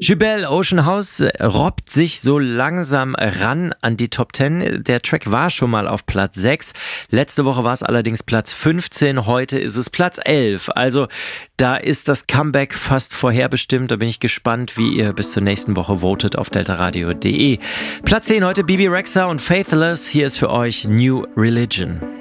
Jubel Ocean House robbt sich so langsam ran an die Top 10. Der Track war schon mal auf Platz 6. Letzte Woche war es allerdings Platz 15. Heute ist es Platz 11. Also da ist das Comeback fast vorherbestimmt. Da bin ich gespannt, wie ihr bis zur nächsten Woche votet auf deltaradio.de. Platz 10 heute Bebe Rexha und Faithless. Hier ist für euch New Religion.